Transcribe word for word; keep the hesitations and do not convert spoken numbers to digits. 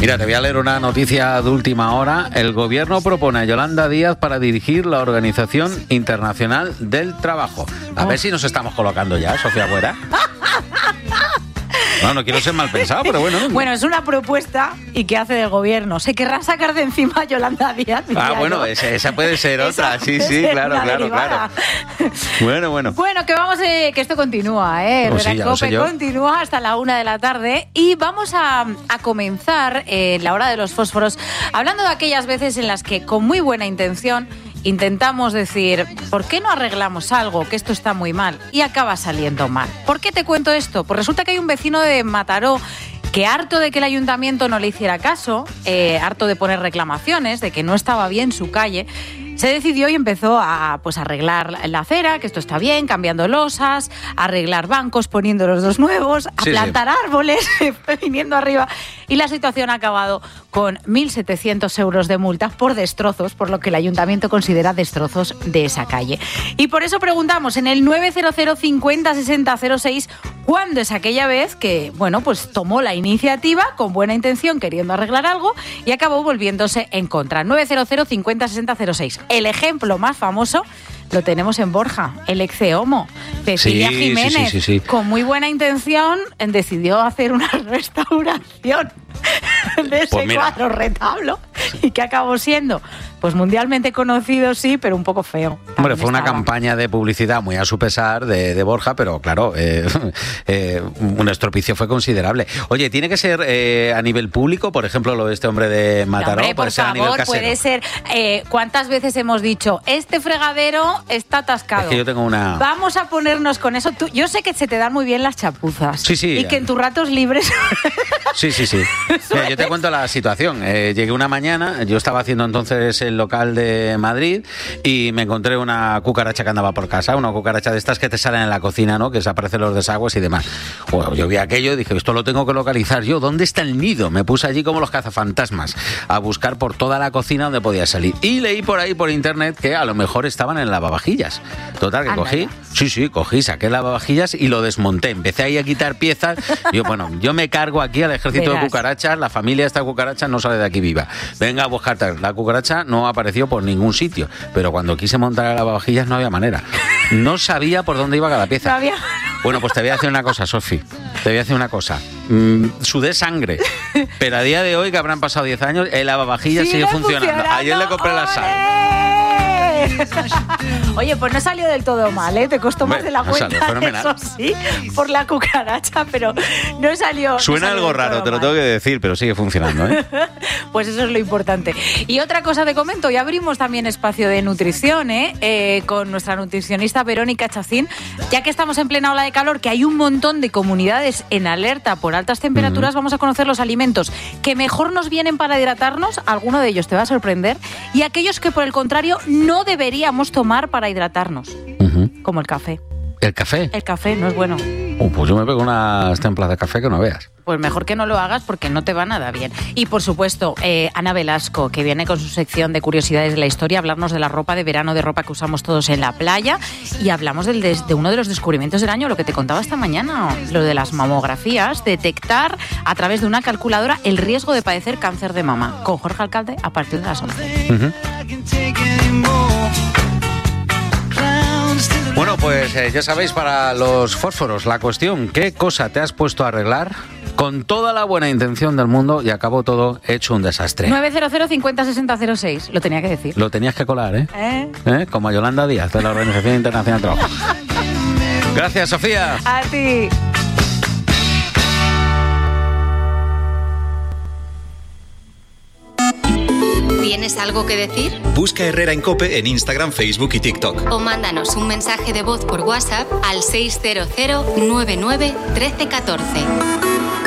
Mira, te voy a leer una noticia de última hora. El gobierno propone a Yolanda Díaz para dirigir la Organización Internacional del Trabajo. A oh. ver si nos estamos colocando ya, Sofía Buera. No, no quiero ser mal pensado, pero bueno. Bueno, es una propuesta y ¿qué hace del gobierno? Se querrá sacar de encima a Yolanda Díaz. Ah, bueno, esa, esa puede ser otra. Esa sí, sí, claro, claro, derivada. claro. Bueno, bueno. Bueno, que vamos, eh, que esto continúa, ¿eh? Oh, sí, ya lo sé yo. Continúa hasta la una de la tarde y vamos a, a comenzar eh, la hora de los fósforos hablando de aquellas veces en las que con muy buena intención intentamos decir, ¿por qué no arreglamos algo? Que esto está muy mal y acaba saliendo mal. ¿Por qué te cuento esto? Pues resulta que hay un vecino de Mataró que harto de que el ayuntamiento no le hiciera caso, eh, harto de poner reclamaciones, de que no estaba bien su calle, se decidió y empezó a pues, arreglar la acera, que esto está bien, cambiando losas, arreglar bancos, poniendo los dos nuevos, a sí, plantar sí. árboles, viniendo arriba. Y la situación ha acabado con mil setecientos euros de multa por destrozos, por lo que el ayuntamiento considera destrozos de esa calle. Y por eso preguntamos en el nueve cero cero cincuenta sesenta cero seis cuándo es aquella vez que, bueno, pues tomó la iniciativa con buena intención, queriendo arreglar algo, y acabó volviéndose en contra. nueve cero cero cincuenta sesenta cero seis. El ejemplo más famoso lo tenemos en Borja, el ex-Homo. Cecilia sí, Jiménez, sí, sí, sí, sí. con muy buena intención, decidió hacer una restauración de ese pues cuadro retablo. ¿Y qué acabó siendo? Pues mundialmente conocido, sí, pero un poco feo. Hombre, fue una estaba. campaña de publicidad muy a su pesar de, de Borja, pero claro, eh, eh, un estropicio fue considerable. Oye, ¿tiene que ser eh, a nivel público, por ejemplo, lo de este hombre de Mataró? No, hombre, puede por ser favor, a nivel casero. Puede ser. Eh, ¿Cuántas veces hemos dicho, este fregadero está atascado? Es que yo tengo una... Vamos a ponernos con eso. Tú, yo sé que se te dan muy bien las chapuzas. Sí, sí. Y que en tus ratos libres... Sí, sí, sí. Mira, yo te cuento la situación. Eh, llegué una mañana, yo estaba haciendo entonces el local de Madrid y me encontré una cucaracha que andaba por casa, una cucaracha de estas que te salen en la cocina, ¿no? Que desaparecen los desagües y demás. Bueno, yo vi aquello y dije, esto lo tengo que localizar yo. ¿Dónde está el nido? Me puse allí como los cazafantasmas a buscar por toda la cocina donde podía salir. Y leí por ahí por internet que a lo mejor estaban en lavavajillas. Total, que Anda cogí, ya. sí, sí, cogí, saqué el lavavajillas y lo desmonté. Empecé ahí a quitar piezas. Yo, bueno, yo me cargo aquí al ejército Verás. de cucarachas, la familia de esta cucaracha no sale de aquí viva. Venga a buscarte. La cucaracha no apareció por ningún sitio, pero cuando quise montar el lavavajillas no había manera. No sabía por dónde iba cada pieza. No había... Bueno, pues te voy a decir una cosa, Sofi. Te voy a decir una cosa. Mm, sudé sangre, pero a día de hoy, que habrán pasado diez años, el lavavajillas sigue, sigue funcionando. funcionando. Ayer le compré ¡Olé! la sal. Oye, pues no salió del todo mal, ¿eh? Te costó más de la cuenta, eso sí, por la cucaracha, pero no salió... Suena no salió algo raro, te lo tengo que decir, pero sigue funcionando, ¿eh? Pues eso es lo importante. Y otra cosa te comento, ya abrimos también espacio de nutrición, ¿eh? Eh, con nuestra nutricionista Verónica Chacín, ya que estamos en plena ola de calor, que hay un montón de comunidades en alerta por altas temperaturas, uh-huh. vamos a conocer los alimentos que mejor nos vienen para hidratarnos, alguno de ellos te va a sorprender, y aquellos que por el contrario no deberíamos tomar para hidratarnos, uh-huh. como el café. ¿El café? El café no es bueno. Uh, pues yo me pego unas templas de café que no veas. Pues mejor que no lo hagas porque no te va nada bien. Y por supuesto, eh, Ana Velasco, que viene con su sección de curiosidades de la historia, a hablarnos de la ropa de verano, de ropa que usamos todos en la playa, y hablamos del de, de uno de los descubrimientos del año, lo que te contaba esta mañana, lo de las mamografías, detectar a través de una calculadora el riesgo de padecer cáncer de mama, con Jorge Alcalde a partir de las once. Uh-huh. Bueno, pues eh, ya sabéis, para los fósforos, la cuestión, ¿qué cosa te has puesto a arreglar con toda la buena intención del mundo y acabó todo hecho un desastre? nueve cero cero cincuenta sesenta cero seis, lo tenía que decir. Lo tenías que colar, ¿eh? ¿Eh? ¿Eh? Como a Yolanda Díaz, de la Organización Internacional del Trabajo. Gracias, Sofía. A ti. ¿Tienes algo que decir? Busca Herrera en COPE en Instagram, Facebook y TikTok. O mándanos un mensaje de voz por WhatsApp al seis cero cero nueve nueve uno tres uno cuatro.